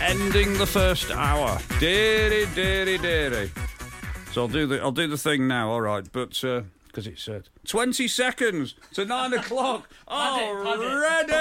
ending the first hour. Deary. So I'll do the thing now, all right, but because it's 20 seconds to 9 o'clock already.